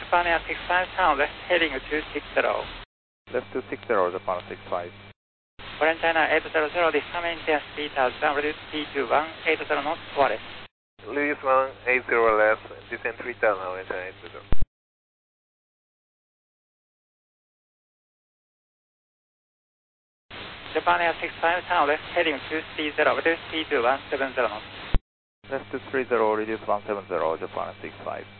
Japan Air 65 turn left heading 260. Left 260, Japan 65. Foreign China 800, this maintenance speed has been reduced to 180 knots wireless. Lewis 180 left, descend 3 down, Foreign China 800. Japan Air 65 turn left heading 230, reduce speed to 170 knots. Left 230, reduce 170, Japan 65.